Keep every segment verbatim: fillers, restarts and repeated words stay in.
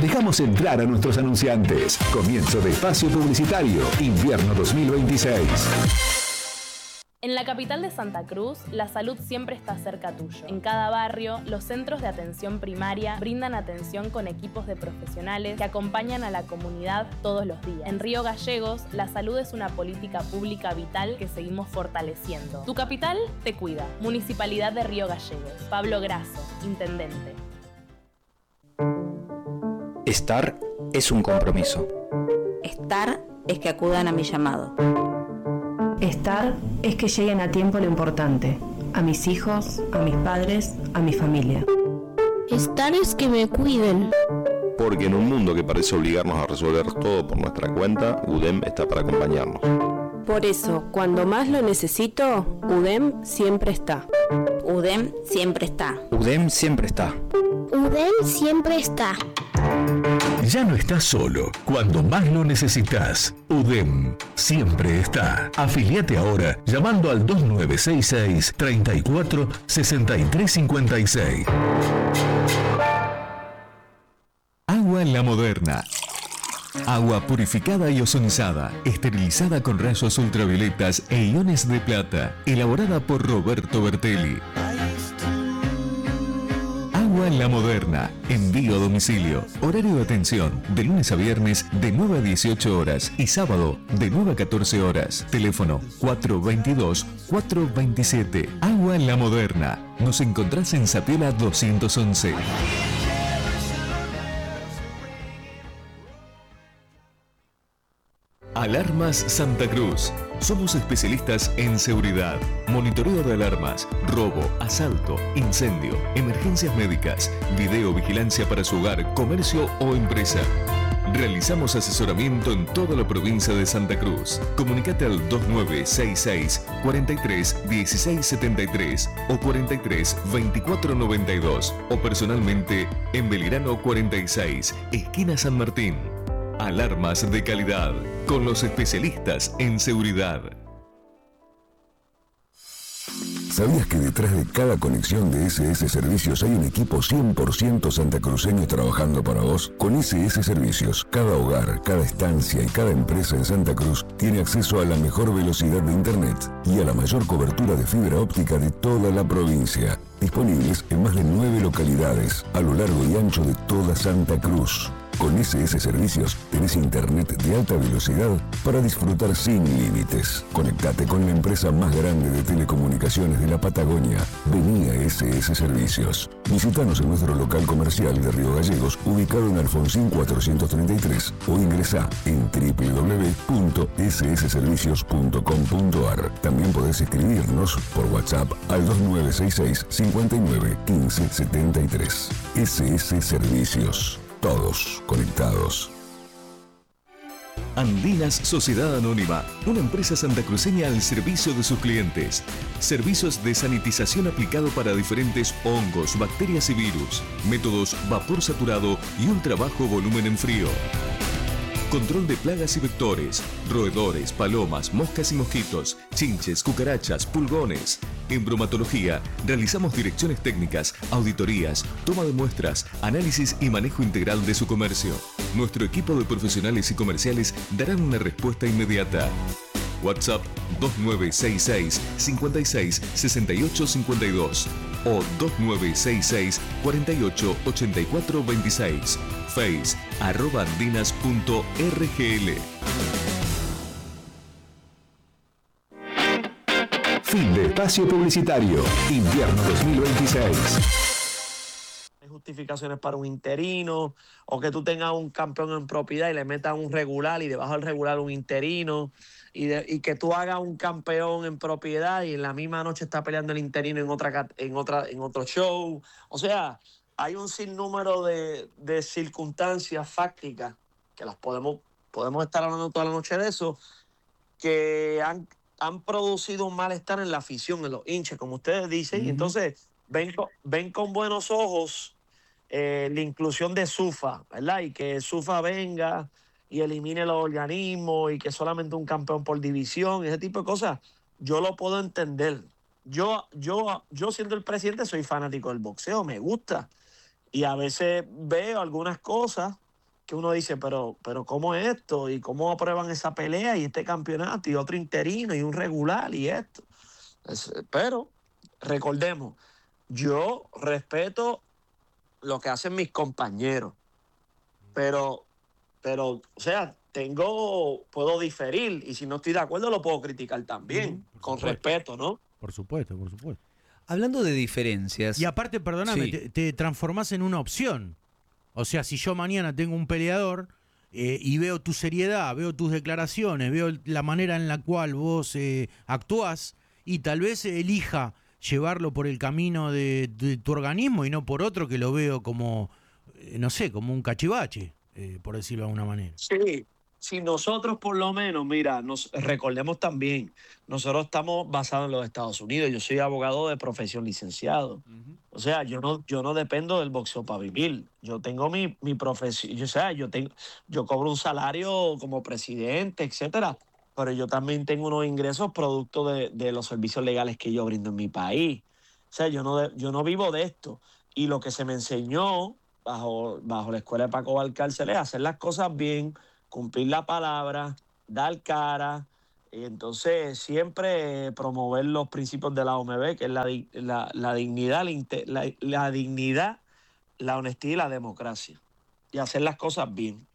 Dejamos entrar a nuestros anunciantes. Comienzo de espacio publicitario, invierno dos mil veintiséis. En la capital de Santa Cruz, la salud siempre está cerca tuyo. En cada barrio, los centros de atención primaria brindan atención con equipos de profesionales que acompañan a la comunidad todos los días. En Río Gallegos, la salud es una política pública vital que seguimos fortaleciendo. Tu capital te cuida. Municipalidad de Río Gallegos. Pablo Grasso, Intendente. Estar es un compromiso. Estar es que acudan a mi llamado. Estar es que lleguen a tiempo lo importante, a mis hijos, a mis padres, a mi familia. Estar es que me cuiden. Porque en un mundo que parece obligarnos a resolver todo por nuestra cuenta, U D E M está para acompañarnos. Por eso, cuando más lo necesito, U D E M siempre está. U D E M siempre está. U D E M siempre está. U D E M siempre está. Ya no estás solo. Cuando más lo necesitas, U D E M siempre está. Afiliate ahora llamando al dos nueve seis seis, treinta y cuatro, sesenta y tres cincuenta y seis. Agua La Moderna. Agua purificada y ozonizada, esterilizada con rayos ultravioletas e iones de plata, elaborada por Roberto Bertelli. Agua La Moderna, envío a domicilio, horario de atención, de lunes a viernes de nueve a dieciocho horas y sábado de nueve a catorce horas. Teléfono cuatro veintidós, cuatro veintisiete. Agua La Moderna. Nos encontrás en Zapiola doscientos once. Alarmas Santa Cruz. Somos especialistas en seguridad, monitoreo de alarmas, robo, asalto, incendio, emergencias médicas, videovigilancia para su hogar, comercio o empresa. Realizamos asesoramiento en toda la provincia de Santa Cruz. Comunicate al dos nueve seis seis, cuarenta y tres, dieciséis setenta y tres o cuarenta y tres, veinticuatro noventa y dos o personalmente en Belgrano cuarenta y seis, esquina San Martín. Alarmas de calidad, con los especialistas en seguridad. ¿Sabías que detrás de cada conexión de S S Servicios hay un equipo cien por ciento santacruceño trabajando para vos? Con S S Servicios, cada hogar, cada estancia y cada empresa en Santa Cruz tiene acceso a la mejor velocidad de Internet y a la mayor cobertura de fibra óptica de toda la provincia. Disponibles en más de nueve localidades a lo largo y ancho de toda Santa Cruz. Con S S Servicios tenés internet de alta velocidad para disfrutar sin límites. Conectate con la empresa más grande de telecomunicaciones de la Patagonia. Vení a S S Servicios. Visítanos en nuestro local comercial de Río Gallegos, ubicado en Alfonsín cuatrocientos treinta y tres, o ingresá en doble u doble u doble u punto s s servicios punto com punto a r. También podés escribirnos por WhatsApp al dos nueve seis seis, cincuenta y nueve, quince setenta y tres. S S Servicios. Todos conectados. Andinas Sociedad Anónima, una empresa santacruceña al servicio de sus clientes. Servicios de sanitización aplicado para diferentes hongos, bacterias y virus. Métodos vapor saturado y ultra bajo volumen en frío. Control de plagas y vectores, roedores, palomas, moscas y mosquitos, chinches, cucarachas, pulgones. En bromatología, realizamos direcciones técnicas, auditorías, toma de muestras, análisis y manejo integral de su comercio. Nuestro equipo de profesionales y comerciales darán una respuesta inmediata. WhatsApp dos nueve seis seis, cincuenta y seis, sesenta y ocho cincuenta y dos o dos nueve seis seis, cuarenta y ocho, ochenta y cuatro veintiséis. Face, arroba andinas punto r g l. Fin de espacio publicitario. Invierno dos mil veintiséis. Hay justificaciones para un interino, o que tú tengas un campeón en propiedad y le metas un regular y debajo del regular un interino, y, de, y que tú hagas un campeón en propiedad y en la misma noche está peleando el interino en otra en otra en otro show. O sea, hay un sinnúmero de, de circunstancias fácticas que las podemos podemos estar hablando toda la noche de eso, que han han producido un malestar en la afición, en los hinchas, como ustedes dicen. Uh-huh. Y entonces ven, ven con buenos ojos eh, la inclusión de SUFA, ¿verdad? Y que SUFA venga y elimine los organismos y que solamente un campeón por división, ese tipo de cosas, yo lo puedo entender. Yo, yo, yo siendo el presidente soy fanático del boxeo, me gusta. Y a veces veo algunas cosas que uno dice, pero, pero ¿cómo es esto? ¿Y cómo aprueban esa pelea y este campeonato y otro interino y un regular y esto? Es, pero recordemos, yo respeto lo que hacen mis compañeros, pero, pero, o sea, tengo, puedo diferir y si no estoy de acuerdo lo puedo criticar también, uh-huh, con respeto, ¿no? Por supuesto, por supuesto. Hablando de diferencias. Y aparte, perdóname, sí. te, te transformás en una opción. O sea, si yo mañana tengo un peleador eh, y veo tu seriedad, veo tus declaraciones, veo la manera en la cual vos eh, actuás y tal vez elija llevarlo por el camino de, de tu organismo y no por otro que lo veo como, eh, no sé, como un cachivache, eh, por decirlo de alguna manera. Sí. Si nosotros por lo menos, mira, nos recordemos también, nosotros estamos basados en los Estados Unidos. Yo soy abogado de profesión, licenciado. Uh-huh. O sea, yo no, yo no dependo del boxeo para vivir. Yo tengo mi, mi profesión, o sea, yo tengo, yo cobro un salario como presidente, etcétera. Pero yo también tengo unos ingresos producto de, de los servicios legales que yo brindo en mi país. O sea, yo no, de, yo no vivo de esto. Y lo que se me enseñó bajo, bajo la escuela de Paco Valcárcel es hacer las cosas bien, cumplir la palabra, dar cara, y entonces siempre promover los principios de la O M B, que es la, la, la, dignidad, la, la, la dignidad, la honestidad y la democracia, y hacer las cosas bien.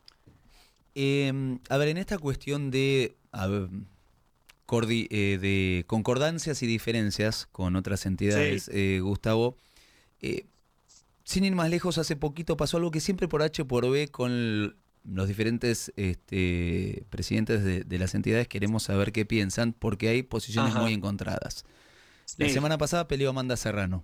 Eh, a ver, en esta cuestión de, a ver, cordi, eh, de concordancias y diferencias con otras entidades, sí. eh, Gustavo, eh, sin ir más lejos, hace poquito pasó algo que siempre por H por B con el, los diferentes este, presidentes de, de las entidades queremos saber qué piensan porque hay posiciones Ajá. muy encontradas. Sí. La semana pasada peleó Amanda Serrano.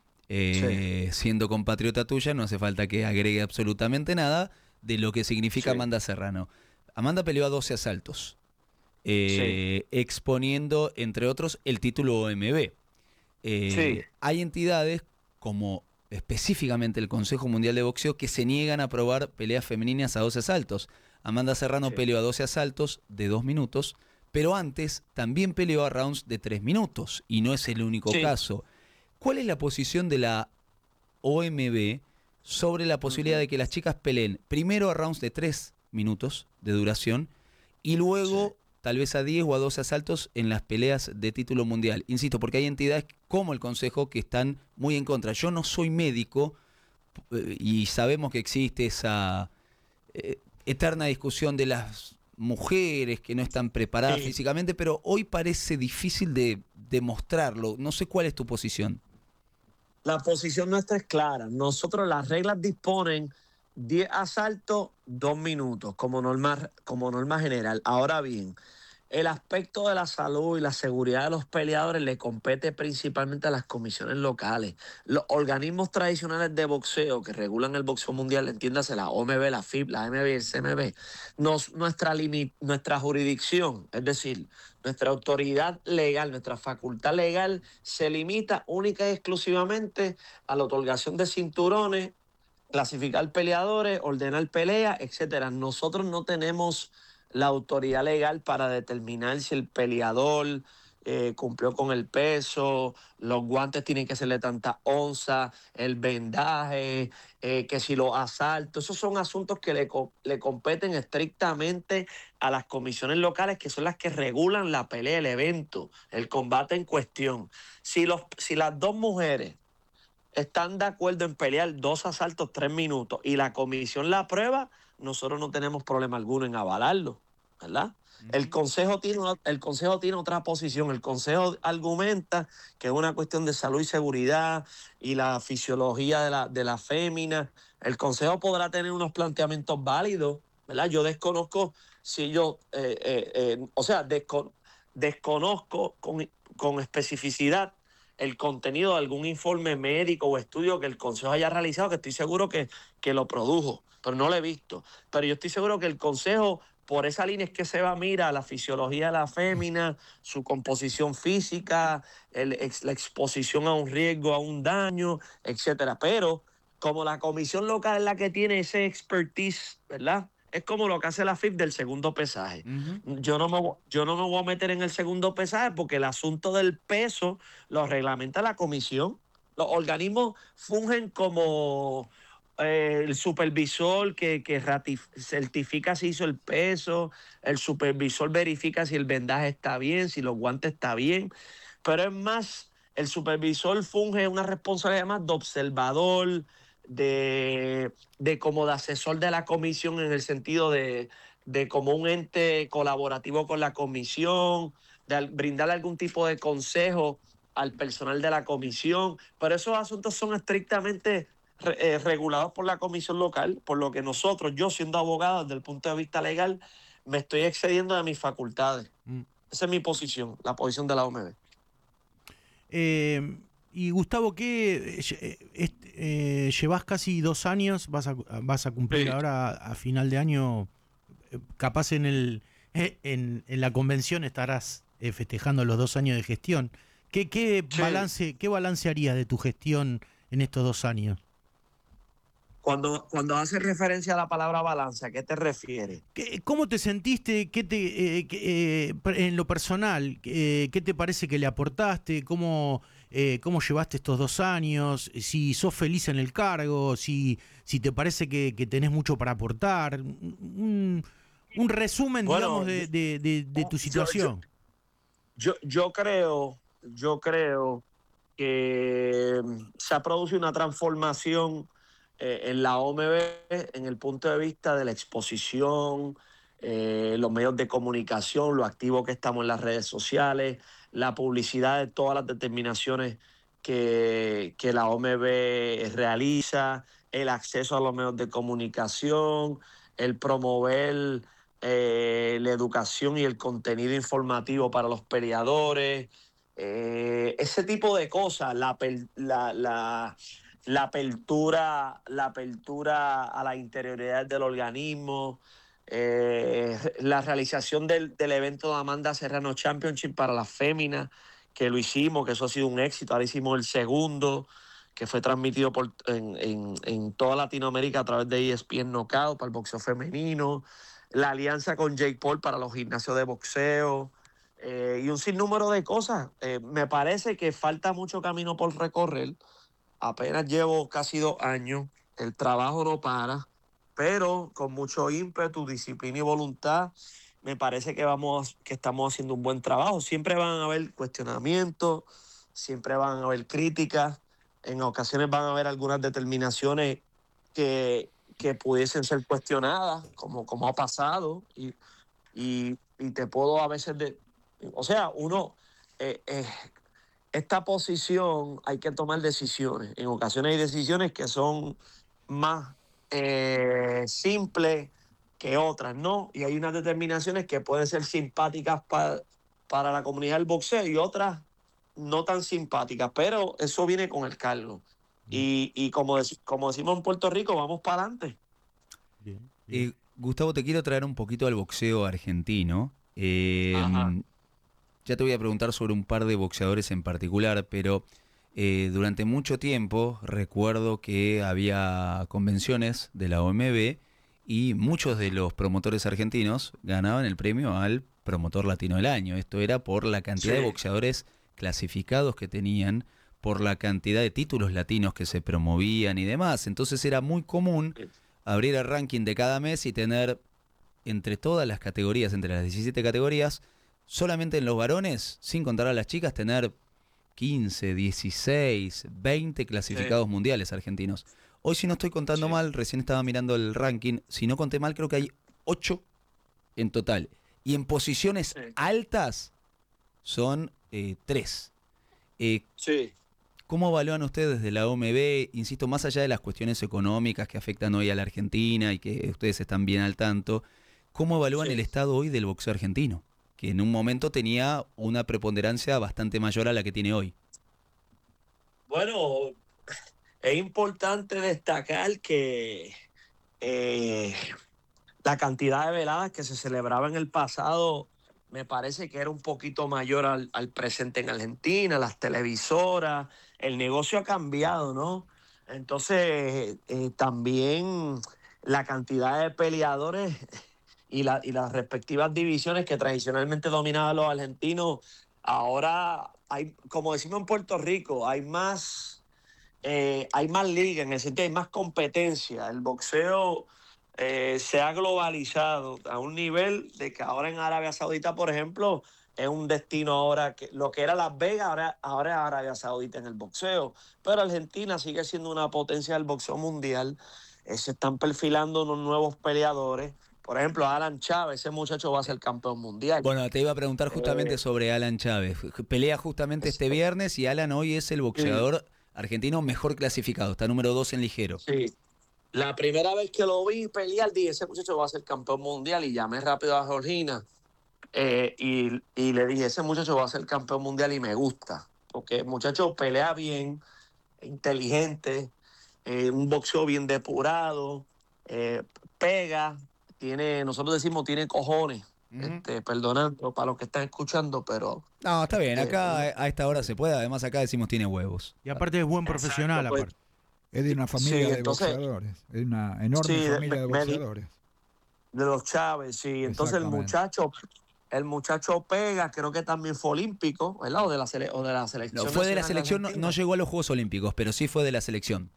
Eh, sí. Siendo compatriota tuya, no hace falta que agregue absolutamente nada de lo que significa sí. Amanda Serrano. Amanda peleó a doce asaltos, eh, sí. exponiendo, entre otros, el título O M B. Eh, sí. Hay entidades como específicamente el Consejo Mundial de Boxeo que se niegan a aprobar peleas femeninas a doce asaltos. Amanda Serrano sí. peleó a doce asaltos de dos minutos, pero antes también peleó a rounds de tres minutos, y no es el único sí. caso. ¿Cuál es la posición de la O M B sobre la posibilidad uh-huh. de que las chicas peleen primero a rounds de tres minutos de duración y luego... Sí. tal vez a diez o a doce asaltos en las peleas de título mundial? Insisto, porque hay entidades como el Consejo que están muy en contra. Yo no soy médico eh, y sabemos que existe esa eh, eterna discusión de las mujeres que no están preparadas sí. físicamente, pero hoy parece difícil de demostrarlo. No sé cuál es tu posición. La posición nuestra es clara. Nosotros, las reglas disponen diez asaltos, dos minutos, como norma, como norma general. Ahora bien, el aspecto de la salud y la seguridad de los peleadores le compete principalmente a las comisiones locales. Los organismos tradicionales de boxeo que regulan el boxeo mundial, entiéndase la O M B, la F I B, la M B y el C M B, nos, nuestra, limit, nuestra jurisdicción, es decir, nuestra autoridad legal, nuestra facultad legal se limita única y exclusivamente a la otorgación de cinturones, clasificar peleadores, ordenar peleas, etcétera. Nosotros no tenemos la autoridad legal para determinar si el peleador eh, cumplió con el peso, los guantes tienen que ser de tanta onza, el vendaje, eh, que si los asaltos. Esos son asuntos que le, le competen estrictamente a las comisiones locales, que son las que regulan la pelea, el evento, el combate en cuestión. Si, los, si las dos mujeres están de acuerdo en pelear dos asaltos, tres minutos, y la comisión la aprueba, nosotros no tenemos problema alguno en avalarlo, ¿verdad? Uh-huh. El consejo tiene una, el consejo tiene otra posición. El consejo argumenta que es una cuestión de salud y seguridad y la fisiología de la, de la fémina. El consejo podrá tener unos planteamientos válidos, ¿verdad? Yo desconozco si yo, eh, eh, eh, o sea, desco, desconozco con, con especificidad el contenido de algún informe médico o estudio que el Consejo haya realizado, que estoy seguro que, que lo produjo, pero no lo he visto. Pero yo estoy seguro que el Consejo, por esa línea es que se va a mirar la fisiología de la fémina, su composición física, el, ex, la exposición a un riesgo, a un daño, etcétera. Pero como la comisión local es la que tiene ese expertise, ¿verdad? Es como lo que hace la F I B del segundo pesaje. Uh-huh. Yo no me, yo no me voy a meter en el segundo pesaje porque el asunto del peso lo reglamenta la comisión. Los organismos fungen como, eh, el supervisor que, que ratif- certifica si hizo el peso, el supervisor verifica si el vendaje está bien, si los guantes están bien, pero es más, el supervisor funge una responsabilidad más de observador, de, de como de asesor de la comisión en el sentido de, de como un ente colaborativo con la comisión, de al- brindarle algún tipo de consejo al personal de la comisión, pero esos asuntos son estrictamente re- eh, regulados por la comisión local, por lo que nosotros, yo siendo abogado desde el punto de vista legal, me estoy excediendo de mis facultades. Mm. Esa es mi posición, la posición de la O M B. Eh, y Gustavo, ¿qué eh, eh, eh, llevas casi dos años? Vas a, vas a cumplir Sí. ahora a final de año. eh, Capaz en el eh, en, en la convención estarás eh, festejando los dos años de gestión. ¿Qué, qué Sí. balance qué balance harías de tu gestión en estos dos años? Cuando, cuando haces referencia a la palabra balance, ¿a qué te refieres? ¿Qué- ¿Cómo te sentiste? ¿Qué te, eh, qué, eh, per- en lo personal, eh, qué te parece que le aportaste? ¿Cómo, eh, cómo llevaste estos dos años? Si sos feliz en el cargo, si, si te parece que, que tenés mucho para aportar. Un, un resumen, Bueno, digamos, de, de- de- de tu yo- situación. Yo, yo creo, yo creo que mm, se ha producido una transformación eh, en la O M B en el punto de vista de la exposición, eh, los medios de comunicación, lo activo que estamos en las redes sociales, la publicidad de todas las determinaciones que, que la O M B realiza, el acceso a los medios de comunicación, el promover eh, la educación y el contenido informativo para los peleadores, eh, ese tipo de cosas, la, aper- la, la, la apertura, la apertura a la interioridad del organismo, eh, la realización del, del evento de Amanda Serrano Championship para las féminas, que lo hicimos, que eso ha sido un éxito. Ahora hicimos el segundo, que fue transmitido por, en, en, en toda Latinoamérica a través de E S P N Knockout para el boxeo femenino, la alianza con Jake Paul para los gimnasios de boxeo, eh, y un sinnúmero de cosas. Eh, me parece que falta mucho camino por recorrer. Apenas llevo casi dos años, el trabajo no para, pero con mucho ímpetu, disciplina y voluntad, me parece que, vamos, que estamos haciendo un buen trabajo. Siempre van a haber cuestionamientos, siempre van a haber críticas, en ocasiones van a haber algunas determinaciones que, que pudiesen ser cuestionadas, como, como ha pasado, y, y, y te puedo a veces... De, o sea, uno... Eh, eh, esta posición hay que tomar decisiones. En ocasiones hay decisiones que son más eh, simples que otras, ¿no? Y hay unas determinaciones que pueden ser simpáticas pa- para la comunidad del boxeo y otras no tan simpáticas, pero eso viene con el cargo. Y, y como, dec- como decimos en Puerto Rico, vamos para adelante. Eh, Gustavo, te quiero traer un poquito al boxeo argentino. Eh, ya te voy a preguntar sobre un par de boxeadores en particular, pero eh, durante mucho tiempo recuerdo que había convenciones de la O M B y muchos de los promotores argentinos ganaban el premio al promotor latino del año. Esto era por la cantidad Sí. de boxeadores clasificados que tenían, por la cantidad de títulos latinos que se promovían y demás. Entonces era muy común abrir el ranking de cada mes y tener entre todas las categorías, entre las diecisiete categorías, solamente en los varones, sin contar a las chicas, tener quince, dieciséis, veinte clasificados Sí. mundiales argentinos. Hoy, si no estoy contando Sí. mal, recién estaba mirando el ranking, si no conté mal, creo que hay ocho en total. Y en posiciones Sí. altas son eh, tres. Eh, Sí. ¿Cómo evalúan ustedes desde la O M B? Insisto, más allá de las cuestiones económicas que afectan hoy a la Argentina y que ustedes están bien al tanto, ¿cómo evalúan Sí. el estado hoy del boxeo argentino? Que en un momento tenía una preponderancia bastante mayor a la que tiene hoy. Bueno, es importante destacar que eh, la cantidad de veladas que se celebraba en el pasado me parece que era un poquito mayor al, al presente en Argentina, las televisoras, el negocio ha cambiado, ¿no? Entonces, eh, también la cantidad de peleadores y, la, y las respectivas divisiones que tradicionalmente dominaban los argentinos, ahora hay, como decimos en Puerto Rico, hay más eh, hay más liga, en el sentido hay más competencia. El boxeo eh, se ha globalizado a un nivel de que ahora en Arabia Saudita, por ejemplo, es un destino ahora, que lo que era Las Vegas, ahora, ahora es Arabia Saudita en el boxeo. Pero Argentina sigue siendo una potencia del boxeo mundial. Eh, se están perfilando unos nuevos peleadores. Por ejemplo, Alan Chávez, ese muchacho va a ser campeón mundial. Bueno, te iba a preguntar justamente Eh, sobre Alan Chávez. Pelea justamente este viernes y Alan hoy es el boxeador argentino mejor clasificado. Está número dos en ligero. Sí. La primera vez que lo vi pelear, dije, ese muchacho va a ser campeón mundial, y llamé rápido a Georgina eh, y, y le dije, ese muchacho va a ser campeón mundial y me gusta, porque el muchacho pelea bien, inteligente, eh, un boxeo bien depurado, eh, pega, tiene, nosotros decimos tiene cojones, uh-huh. este, perdonando para los que están escuchando, pero... No, está bien, acá eh, a esta hora se puede, además acá decimos tiene huevos. Y aparte es buen profesional, exacto, pues, aparte. Es de una familia sí, de entonces, boxeadores, es una enorme sí, familia de, de, boxeadores. De los Chávez, sí. Entonces el muchacho, el muchacho pega, creo que también fue olímpico, ¿verdad? O de la, sele, o de la selección. No, fue de la selección, de no, no llegó a los Juegos Olímpicos, pero sí fue de la selección.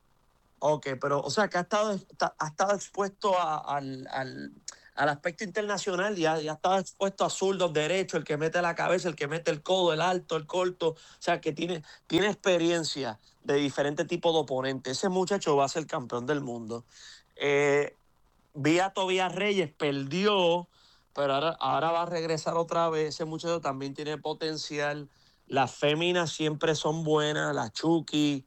Ok, pero, o sea, que ha estado, está, ha estado expuesto a, al, al, al aspecto internacional, ya, ya ha estado expuesto a zurdos, derechos, el que mete la cabeza, el que mete el codo, el alto, el corto, o sea, que tiene, tiene experiencia de diferentes tipos de oponentes. Ese muchacho va a ser campeón del mundo. Eh, vi a Tobías Reyes, perdió, pero ahora, ahora va a regresar otra vez. Ese muchacho también tiene potencial. Las féminas siempre son buenas, la Chucky,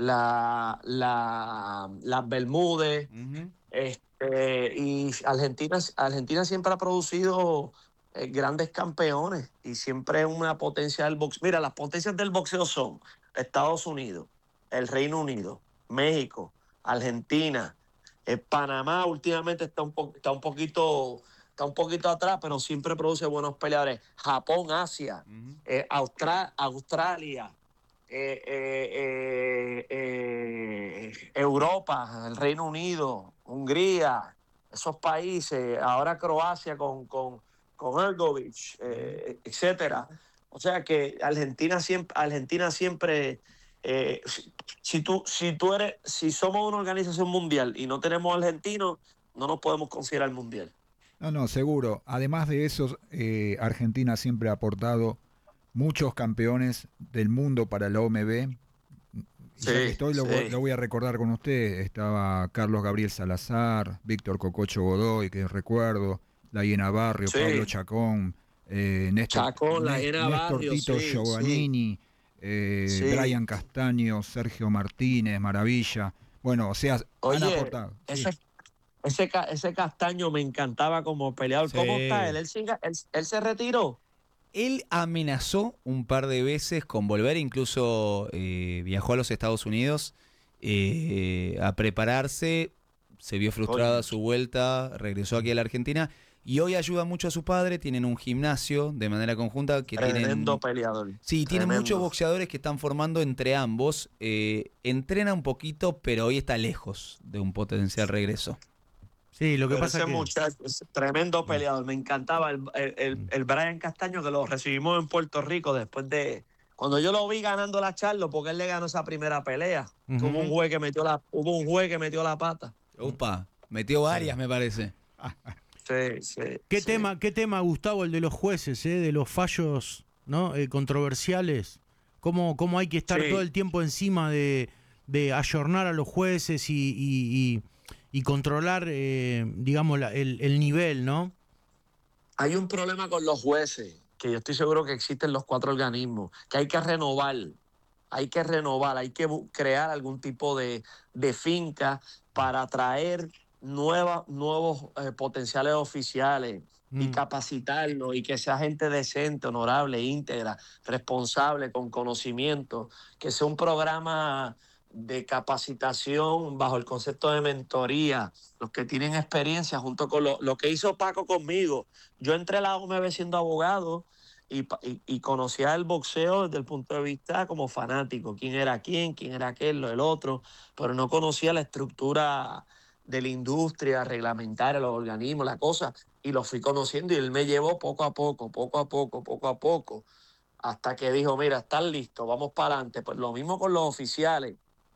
la, la, las Bermúdez. Uh-huh. este, y Argentina, Argentina siempre ha producido eh, grandes campeones y siempre es una potencia del boxeo. Mira, las potencias del boxeo son Estados Unidos, el Reino Unido, México, Argentina, eh, Panamá últimamente está un, po está un poquito está un poquito atrás, pero siempre produce buenos peleadores. Japón, Asia, uh-huh. eh, Austra Australia, eh, eh, eh, eh, Europa, el Reino Unido, Hungría, esos países, ahora Croacia con, con, con Ergovic, eh, etcétera. O sea que Argentina siempre, Argentina siempre eh, si, si, tú, si tú eres, si somos una organización mundial y no tenemos argentinos, no nos podemos considerar mundial. No, no, seguro. Además de eso, eh, Argentina siempre ha aportado muchos campeones del mundo para la O M B. Y sí, ya que estoy, lo, sí. lo voy a recordar con usted. Estaba Carlos Gabriel Salazar, Víctor Cococho Godoy, que recuerdo, la Hiena Barrio, sí. Pablo Chacón, eh, Néstor, Chacón, la Hiena Néstor Barrio, Tito sí, Giovannini, sí. Eh, sí. Brian Castaño, Sergio Martínez, Maravilla. Bueno, o sea, Oye, han aportado. Ese, sí. ese, ese Castaño me encantaba como peleador. Sí. ¿Cómo está él? ¿Él, sigue, él? ¿Él se retiró? Él amenazó un par de veces con volver, incluso eh, viajó a los Estados Unidos eh, a prepararse, se vio frustrada Oye. su vuelta, regresó aquí a la Argentina y hoy ayuda mucho a su padre. Tienen un gimnasio de manera conjunta que Tremendo tienen, peleador. Sí, Tremendo. tienen muchos boxeadores que están formando entre ambos. Eh, entrena un poquito, pero hoy está lejos de un potencial regreso. Sí, lo que Pero pasa ese que... muchacho es tremendo peleador. Me encantaba el, el, el, el Brian Castaño, que lo recibimos en Puerto Rico después de... Cuando yo lo vi ganando la charla, porque él le ganó esa primera pelea. Uh -huh. Hubo un juez que metió la, hubo un juez que metió la pata. Opa, metió varias, me parece. Sí, sí. ¿Qué, sí. Tema, ¿Qué tema, Gustavo, el de los jueces, eh, de los fallos, ¿no? eh, controversiales? ¿Cómo, ¿Cómo hay que estar sí. todo el tiempo encima de, de ayornar a los jueces y... y, y y controlar, eh, digamos, la, el, el nivel, ¿no? Hay un problema con los jueces, que yo estoy seguro que existen los cuatro organismos, que hay que renovar, hay que renovar, hay que crear algún tipo de, de finca para atraer nueva, nuevos eh, potenciales oficiales mm. y capacitarlos y que sea gente decente, honorable, íntegra, responsable, con conocimiento, que sea un programa de capacitación bajo el concepto de mentoría, los que tienen experiencia junto con lo, lo que hizo Paco conmigo. Yo entré a la O M B siendo abogado y, y, y conocía el boxeo desde el punto de vista como fanático, quién era quién, quién era aquel, lo del otro, pero no conocía la estructura de la industria, reglamentaria, los organismos, la cosa, y lo fui conociendo y él me llevó poco a poco, poco a poco, poco a poco, hasta que dijo, mira, estás listo, vamos para adelante. Pues lo mismo con los oficiales.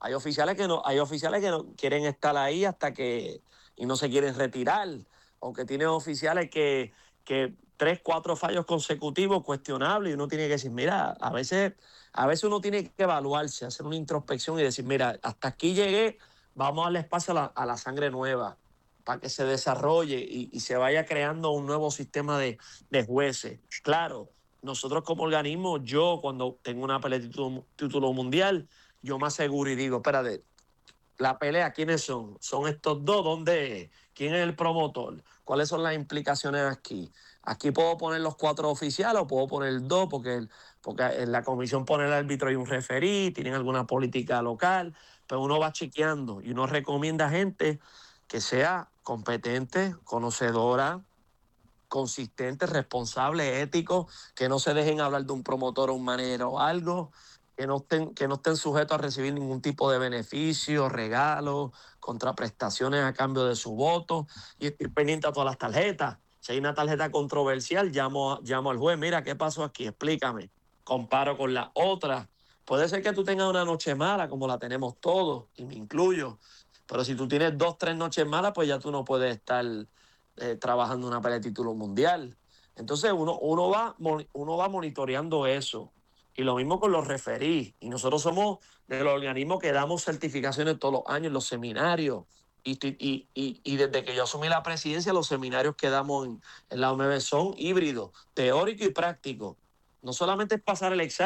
Hay oficiales que no, hay oficiales que no quieren estar ahí hasta que y no se quieren retirar, o que tienen oficiales que, que tres, cuatro fallos consecutivos cuestionables y uno tiene que decir, mira, a veces, a veces uno tiene que evaluarse, hacer una introspección y decir, mira, hasta aquí llegué, vamos a darle espacio a la, a la sangre nueva para que se desarrolle y, y se vaya creando un nuevo sistema de, de jueces. Claro, nosotros como organismo, yo cuando tengo una pelea de título, título mundial, yo me aseguro y digo, espérate, la pelea, ¿quiénes son? ¿Son estos dos? ¿Dónde es? ¿Quién es el promotor? ¿Cuáles son las implicaciones aquí? Aquí puedo poner los cuatro oficiales o puedo poner dos porque, porque en la comisión pone el árbitro y un referí, tienen alguna política local, pero uno va chequeando y uno recomienda gente que sea competente, conocedora, consistente, responsable, ético, que no se dejen hablar de un promotor o un manero o algo, que no estén, que no estén sujetos a recibir ningún tipo de beneficio, regalo, contraprestaciones a cambio de su voto, y estoy pendiente a todas las tarjetas. Si hay una tarjeta controversial, llamo, llamo al juez, mira, ¿qué pasó aquí? Explícame. Comparo con la otra. Puede ser que tú tengas una noche mala, como la tenemos todos, y me incluyo, pero si tú tienes dos, tres noches malas, pues ya tú no puedes estar eh, trabajando una pelea de título mundial. Entonces uno, uno, va, uno va monitoreando eso. Y lo mismo con los referís. Y nosotros somos de los organismos que damos certificaciones todos los años en los seminarios. Y, y, y, y desde que yo asumí la presidencia, los seminarios que damos en, en la O M B son híbridos, teórico y práctico. No solamente es pasar el examen.